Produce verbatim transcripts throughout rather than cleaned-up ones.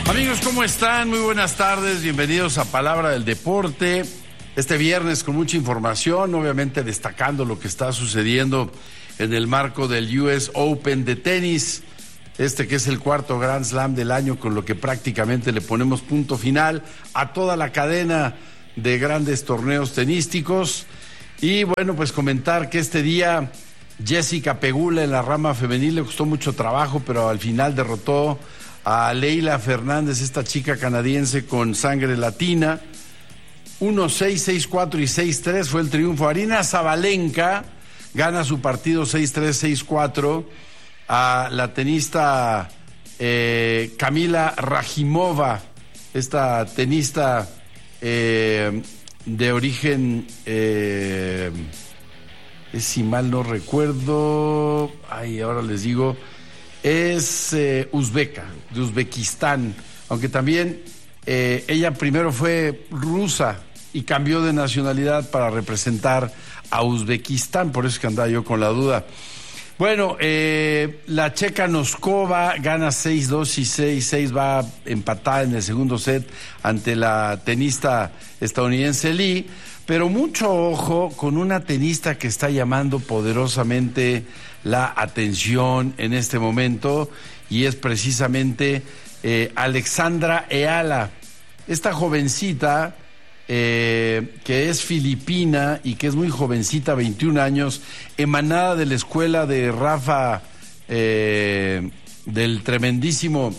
Amigos, ¿cómo están? Muy buenas tardes, bienvenidos a Palabra del Deporte. Este viernes con mucha información, obviamente destacando lo que está sucediendo en el marco del U S Open de tenis, este que es el cuarto Grand Slam del año, con lo que prácticamente le ponemos punto final a toda la cadena de grandes torneos tenísticos. Y bueno, pues comentar que este día Jessica Pegula en la rama femenil le costó mucho trabajo, pero al final derrotó a Leylah Fernández, esta chica canadiense con sangre latina. uno seis, seis cuatro y seis tres fue el triunfo. Aryna Sabalenka gana su partido seis tres, seis cuatro a la tenista eh, Kamila Rajimova, esta tenista eh, de origen, eh, si mal no recuerdo, ay, ahora les digo, es eh, uzbeca, de Uzbekistán, aunque también eh, ella primero fue rusa y cambió de nacionalidad para representar a Uzbekistán, por eso es que andaba yo con la duda. Bueno, eh, la checa Noskova gana seis dos y seis seis, va empatada en el segundo set ante la tenista estadounidense Lee, pero mucho ojo con una tenista que está llamando poderosamente la atención en este momento, y es precisamente eh, Alexandra Eala, esta jovencita eh, que es filipina y que es muy jovencita, veintiún años, emanada de la escuela de Rafa, eh, del tremendísimo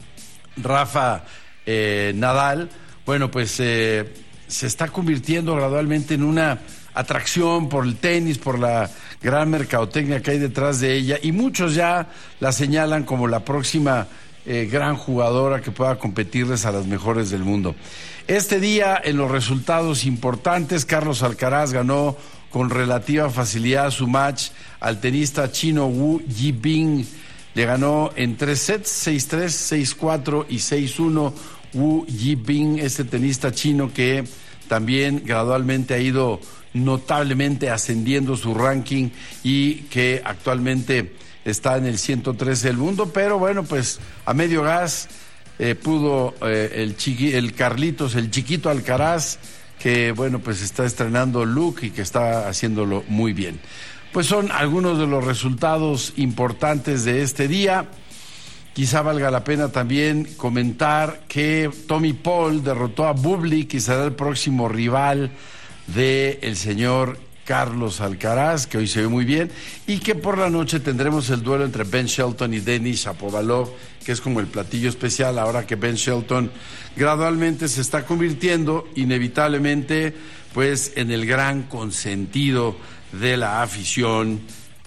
Rafa eh, Nadal. Bueno, pues eh, se está convirtiendo gradualmente en una atracción por el tenis, por la gran mercadotecnia que hay detrás de ella, y muchos ya la señalan como la próxima eh, gran jugadora que pueda competirles a las mejores del mundo. Este día, en los resultados importantes, Carlos Alcaraz ganó con relativa facilidad su match al tenista chino Wu Yibing. Le ganó en tres sets, seis tres, seis cuatro y seis uno. Wu Yibing, este tenista chino que también gradualmente ha ido notablemente ascendiendo su ranking y que actualmente está en el ciento trece del mundo, pero bueno, pues a medio gas eh, pudo eh, el, chiqui, el Carlitos, el chiquito Alcaraz, que bueno, pues está estrenando look y que está haciéndolo muy bien. Pues son algunos de los resultados importantes de este día. Quizá valga la pena también comentar que Tommy Paul derrotó a Bublik y será el próximo rival de el señor Carlos Alcaraz, que hoy se ve muy bien, y que por la noche tendremos el duelo entre Ben Shelton y Denis Shapovalov, que es como el platillo especial, ahora que Ben Shelton gradualmente se está convirtiendo inevitablemente pues en el gran consentido de la afición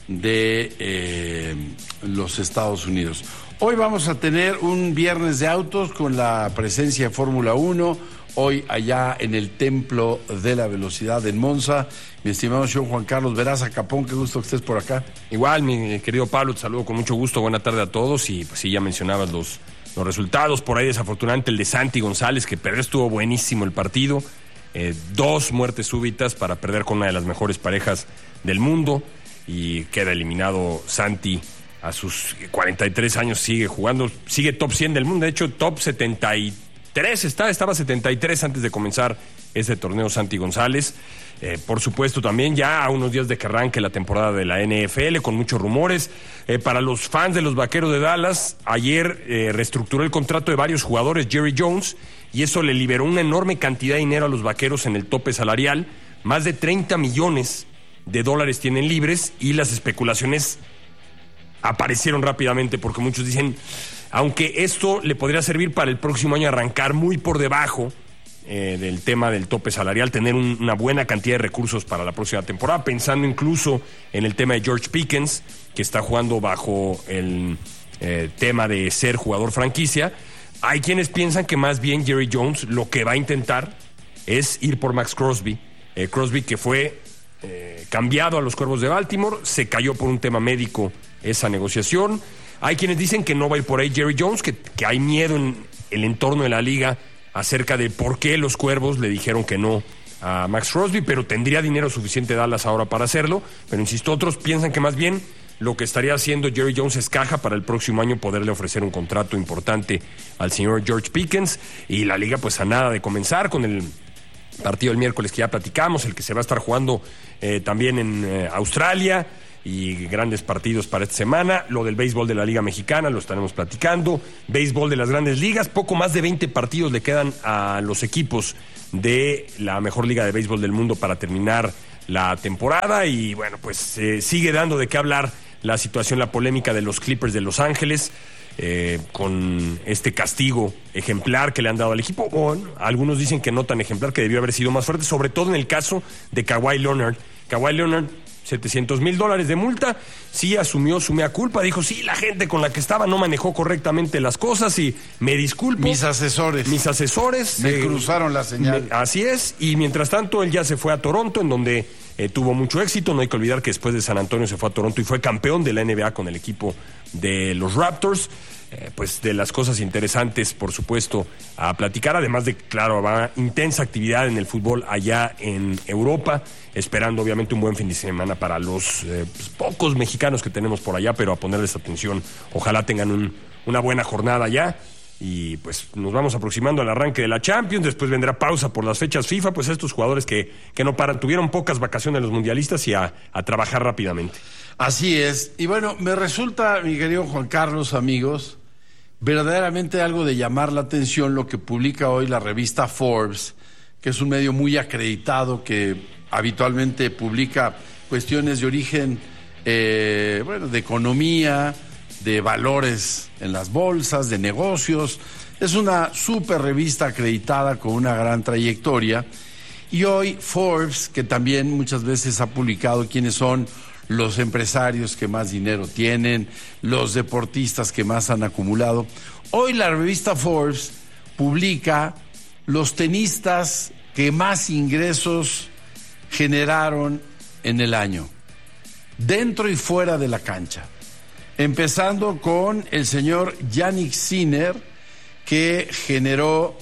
de eh, los Estados Unidos. Hoy vamos a tener un viernes de autos con la presencia de Fórmula uno, hoy allá en el Templo de la Velocidad en Monza. Mi estimado señor Juan Carlos Veraza Capón, qué gusto que estés por acá. Igual, mi querido Pablo, te saludo con mucho gusto, buena tarde a todos, y pues sí, ya mencionabas los, los resultados, por ahí desafortunadamente el de Santi González, que perdió, estuvo buenísimo el partido, eh, dos muertes súbitas para perder con una de las mejores parejas del mundo, y queda eliminado Santi. A sus cuarenta y tres años sigue jugando, sigue top cien del mundo, de hecho top setenta y tres está, estaba setenta y tres antes de comenzar este torneo Santi González. Eh, por supuesto también ya a unos días de que arranque la temporada de la N F L con muchos rumores. Eh, para los fans de los Vaqueros de Dallas, ayer eh, reestructuró el contrato de varios jugadores Jerry Jones, y eso le liberó una enorme cantidad de dinero a los Vaqueros en el tope salarial. Más de treinta millones de dólares tienen libres, y las especulaciones aparecieron rápidamente porque muchos dicen, aunque esto le podría servir para el próximo año arrancar muy por debajo eh, del tema del tope salarial, tener un, una buena cantidad de recursos para la próxima temporada, pensando incluso en el tema de George Pickens, que está jugando bajo el eh, tema de ser jugador franquicia. Hay quienes piensan que más bien Jerry Jones lo que va a intentar es ir por Max Crosby, eh, Crosby que fue eh, cambiado a los Cuervos de Baltimore, se cayó por un tema médico esa negociación. Hay quienes dicen que no va a ir por ahí Jerry Jones, que, que hay miedo en el entorno de la liga acerca de por qué los Cuervos le dijeron que no a Max Crosby, pero tendría dinero suficiente Dallas ahora para hacerlo. Pero insisto, otros piensan que más bien lo que estaría haciendo Jerry Jones es caja para el próximo año poderle ofrecer un contrato importante al señor George Pickens, y la liga pues a nada de comenzar con el partido el miércoles que ya platicamos, el que se va a estar jugando eh, también en eh, Australia, y grandes partidos para esta semana. Lo del béisbol de la Liga Mexicana lo estaremos platicando, béisbol de las grandes ligas, poco más de veinte partidos le quedan a los equipos de la mejor liga de béisbol del mundo para terminar la temporada, y bueno, pues eh, sigue dando de qué hablar la situación, la polémica de los Clippers de Los Ángeles, eh, con este castigo ejemplar que le han dado al equipo. Bueno, algunos dicen que no tan ejemplar, que debió haber sido más fuerte, sobre todo en el caso de Kawhi Leonard. Kawhi Leonard, setecientos mil dólares de multa, sí asumió su mea culpa, dijo, sí, la gente con la que estaba no manejó correctamente las cosas y me disculpo. Mis asesores. Mis asesores. Me eh, cruzaron la señal. Me, así es, y mientras tanto él ya se fue a Toronto, en donde eh, tuvo mucho éxito. No hay que olvidar que después de San Antonio se fue a Toronto y fue campeón de la N B A con el equipo de los Raptors. Eh, pues de las cosas interesantes, por supuesto, a platicar, además de, claro, va intensa actividad en el fútbol allá en Europa, esperando obviamente un buen fin de semana para los eh, pues, pocos mexicanos que tenemos por allá, pero a ponerles atención, ojalá tengan un, una buena jornada allá. Y pues nos vamos aproximando al arranque de la Champions, después vendrá pausa por las fechas FIFA, pues estos jugadores que, que no paran, tuvieron pocas vacaciones los mundialistas y a, a trabajar rápidamente. Así es, y bueno, me resulta, mi querido Juan Carlos, amigos, verdaderamente algo de llamar la atención lo que publica hoy la revista Forbes, que es un medio muy acreditado que habitualmente publica cuestiones de origen, eh, bueno, de economía, de valores en las bolsas, de negocios. Es una súper revista acreditada con una gran trayectoria. Y hoy Forbes, que también muchas veces ha publicado quiénes son los empresarios que más dinero tienen, los deportistas que más han acumulado. Hoy la revista Forbes publica los tenistas que más ingresos generaron en el año, dentro y fuera de la cancha. Empezando con el señor Jannik Sinner, que generó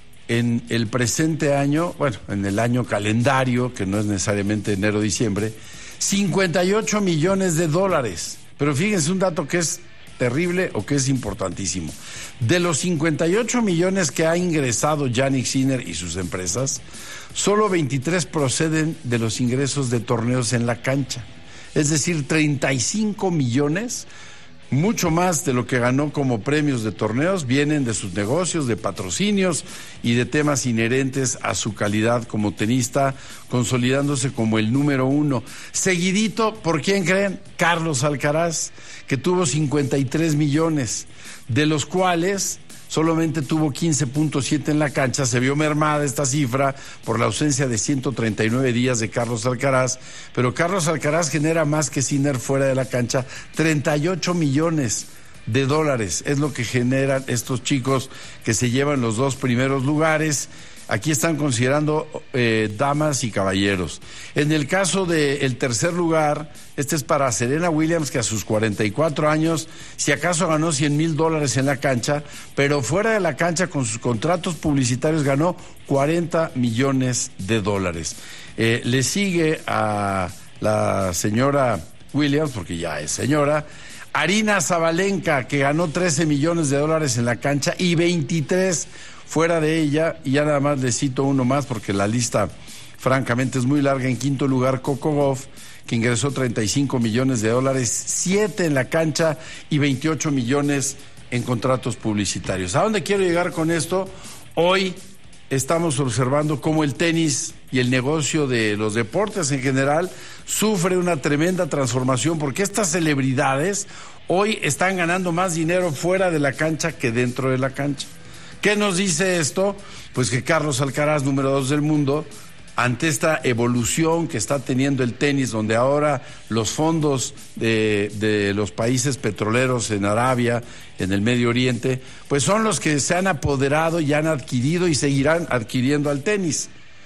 en el presente año, bueno, en el año calendario, que no es necesariamente enero-diciembre, cincuenta y ocho millones de dólares. Pero fíjense un dato que es terrible o que es importantísimo. De los cincuenta y ocho millones que ha ingresado Jannik Sinner y sus empresas, solo veintitrés proceden de los ingresos de torneos en la cancha. Es decir, treinta y cinco millones, mucho más de lo que ganó como premios de torneos, vienen de sus negocios, de patrocinios y de temas inherentes a su calidad como tenista, consolidándose como el número uno. Seguidito, ¿por quién creen? Carlos Alcaraz, que tuvo cincuenta y tres millones, de los cuales solamente tuvo quince punto siete en la cancha. Se vio mermada esta cifra por la ausencia de ciento treinta y nueve días de Carlos Alcaraz, pero Carlos Alcaraz genera más que Sinner fuera de la cancha, treinta y ocho millones de dólares es lo que generan estos chicos que se llevan los dos primeros lugares. Aquí están considerando eh, damas y caballeros. En el caso del tercer lugar, este es para Serena Williams, que a sus cuarenta y cuatro años, si acaso ganó cien mil dólares en la cancha, pero fuera de la cancha con sus contratos publicitarios ganó cuarenta millones de dólares. Eh, le sigue a la señora Williams, porque ya es señora, Arina Zabalenka, que ganó trece millones de dólares en la cancha y veintitrés fuera de ella, y ya nada más le cito uno más porque la lista francamente es muy larga. En quinto lugar, Coco Gauff, que ingresó treinta y cinco millones de dólares, siete en la cancha y veintiocho millones en contratos publicitarios. ¿A dónde quiero llegar con esto? Hoy estamos observando cómo el tenis y el negocio de los deportes en general sufre una tremenda transformación, porque estas celebridades hoy están ganando más dinero fuera de la cancha que dentro de la cancha. ¿Qué nos dice esto? Pues que Carlos Alcaraz, número dos del mundo, ante esta evolución que está teniendo el tenis, donde ahora los fondos de, de los países petroleros en Arabia, en el Medio Oriente, pues son los que se han apoderado y han adquirido y seguirán adquiriendo al tenis.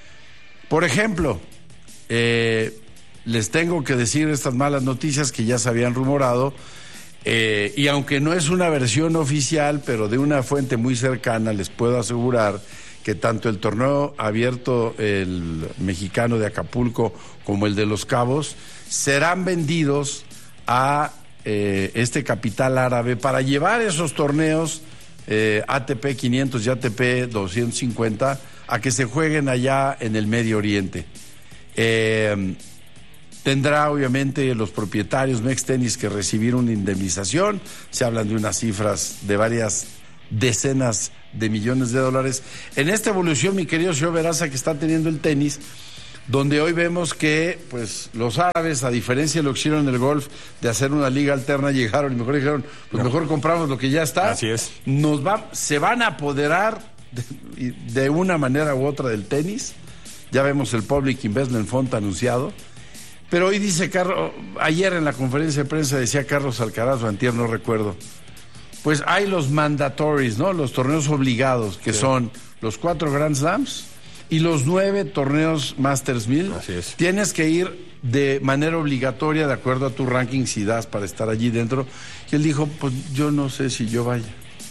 Por ejemplo, eh, les tengo que decir estas malas noticias que ya se habían rumorado. Eh, y aunque no es una versión oficial, pero de una fuente muy cercana, les puedo asegurar que tanto el torneo abierto, el mexicano de Acapulco, como el de Los Cabos, serán vendidos a eh, este capital árabe para llevar esos torneos eh, A T P quinientos y A T P doscientos cincuenta a que se jueguen allá en el Medio Oriente. Eh, tendrá obviamente los propietarios Mex Tenis que recibir una indemnización. Se hablan de unas cifras de varias decenas de millones de dólares. En esta evolución, mi querido señor Veraza, que está teniendo el tenis, donde hoy vemos que pues los árabes, a diferencia de lo que hicieron en el golf, de hacer una liga alterna, llegaron y mejor dijeron, pues no. mejor compramos lo que ya está. Así es. Nos va, se van a apoderar de, de una manera u otra del tenis. Ya vemos el Public Investment Fund anunciado. Pero hoy dice Carlos, ayer en la conferencia de prensa decía Carlos Alcaraz, o antier, no recuerdo, pues hay los mandatories, ¿no? Los torneos obligados, que sí. son los cuatro Grand Slams y los nueve torneos Masters mil. Así es. Tienes que ir de manera obligatoria, de acuerdo a tu ranking, si das para estar allí dentro. Y él dijo, pues yo no sé si yo vaya,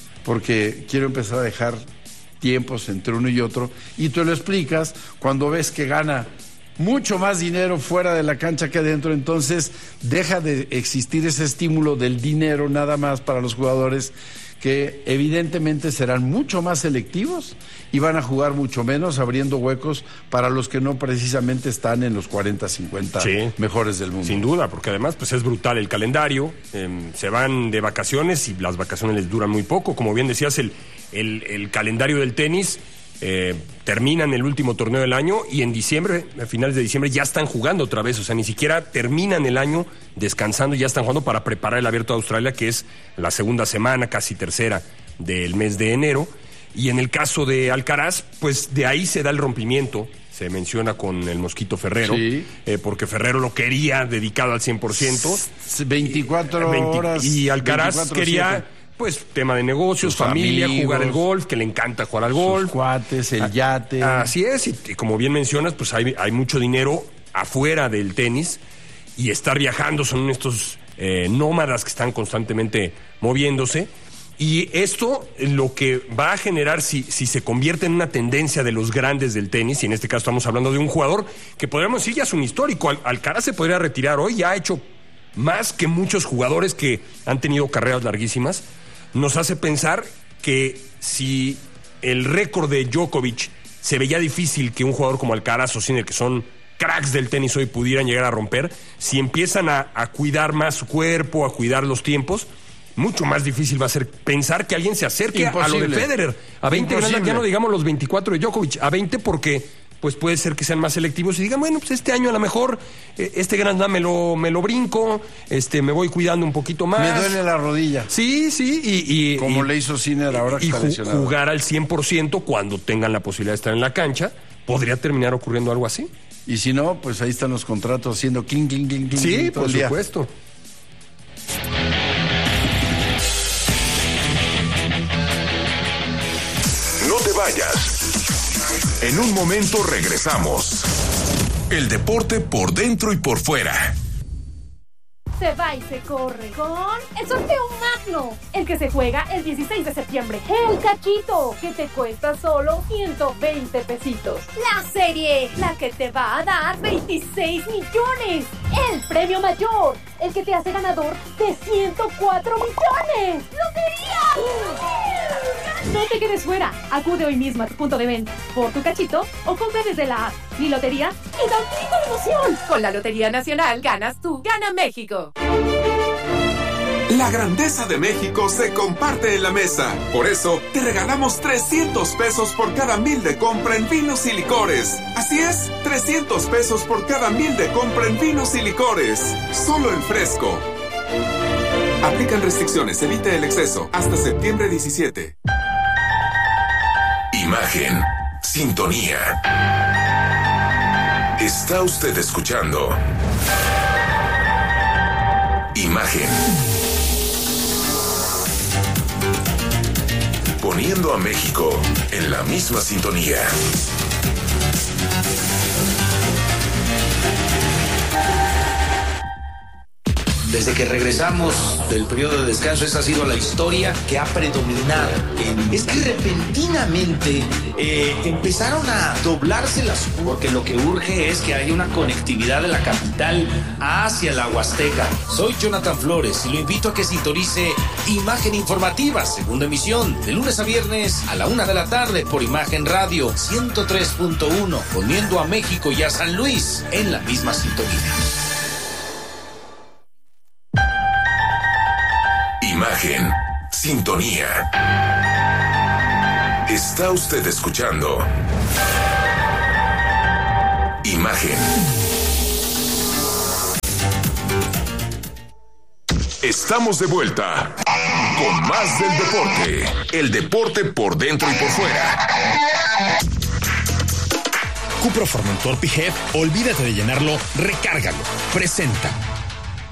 porque quiero empezar a dejar tiempos entre uno y otro. Y tú lo explicas cuando ves que gana mucho más dinero fuera de la cancha que adentro, entonces deja de existir ese estímulo del dinero nada más para los jugadores, que evidentemente serán mucho más selectivos y van a jugar mucho menos, abriendo huecos para los que no precisamente están en los cuarenta, cincuenta sí, mejores del mundo. Sin duda, porque además pues es brutal el calendario, eh, se van de vacaciones y las vacaciones les duran muy poco. Como bien decías, el, el, el calendario del tenis eh, termina en el último torneo del año y en diciembre, a finales de diciembre, ya están jugando otra vez. O sea, ni siquiera terminan el año descansando y ya están jugando para preparar el Abierto de Australia, que es la segunda semana, casi tercera del mes de enero. Y en el caso de Alcaraz, pues de ahí se da el rompimiento. Se menciona con el Mosquito Ferrero, sí. eh, porque Ferrero lo quería dedicado al cien por ciento. veinticuatro horas. Y Alcaraz quería, pues, tema de negocios, sus familia, amigos, jugar el golf, que le encanta jugar al golf. Sus cuates, el yate. Así es, y, y como bien mencionas, pues hay, hay mucho dinero afuera del tenis, y estar viajando son estos eh, nómadas que están constantemente moviéndose. Y esto lo que va a generar, si, si se convierte en una tendencia de los grandes del tenis, y en este caso estamos hablando de un jugador que podríamos decir ya es un histórico. Al, Alcaraz se podría retirar hoy, ya ha hecho más que muchos jugadores que han tenido carreras larguísimas. Nos hace pensar que si el récord de Djokovic se veía difícil que un jugador como Alcaraz o Sinner, que son cracks del tenis hoy, pudieran llegar a romper, si empiezan a, a cuidar más su cuerpo, a cuidar los tiempos, mucho más difícil va a ser pensar que alguien se acerque Imposible. a lo de Federer. A veinte, ya no digamos los veinticuatro de Djokovic, a veinte porque pues puede ser que sean más selectivos y digan, bueno, pues este año a lo mejor eh, este Grand Slam me lo, me lo brinco, este, me voy cuidando un poquito más. Me duele la rodilla. Sí, sí, y... y Como y, le hizo Sinner ahora que y está ju- lesionado. jugar al cien por ciento cuando tengan la posibilidad de estar en la cancha, podría terminar ocurriendo algo así. Y si no, pues ahí están los contratos haciendo clink, clink, clink, clink. Sí, todo por el día. supuesto. No te vayas. En un momento regresamos. El deporte por dentro y por fuera. Se va y se corre con el sorteo magno, el que se juega el dieciséis de septiembre. El cachito, que te cuesta solo ciento veinte pesitos. La serie, la que te va a dar veintiséis millones. El premio mayor, el que te hace ganador de ciento cuatro millones. ¡Lotería! No te quedes fuera. Acude hoy mismo a tu punto de venta por tu cachito o compra desde la app Mi Lotería y tantito de emoción. Con la Lotería Nacional ganas tú, gana México. La grandeza de México se comparte en la mesa. Por eso, te regalamos trescientos pesos por cada mil de compra en vinos y licores. Así es, trescientos pesos por cada mil de compra en vinos y licores. Solo en Fresco. Aplican restricciones, evite el exceso. Hasta septiembre diecisiete. Imagen, sintonía. Está usted escuchando Imagen. Poniendo a México en la misma sintonía. Desde que regresamos del periodo de descanso, esa ha sido la historia que ha predominado. Es que repentinamente eh, empezaron a doblarse las... Porque lo que urge es que haya una conectividad de la capital hacia la Huasteca. Soy Jonathan Flores y lo invito a que sintonice Imagen Informativa, segunda emisión, de lunes a viernes a la una de la tarde por Imagen Radio ciento tres punto uno, poniendo a México y a San Luis en la misma sintonía. Imagen, sintonía. Está usted escuchando Imagen. Estamos de vuelta con más del deporte. El deporte por dentro y por fuera. Cupro Formentor P G E P, olvídate de llenarlo, recárgalo. Presenta